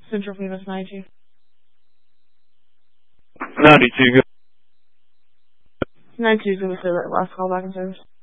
Central Phoenix 92. 92, good. 92 is going to say that last call back in service.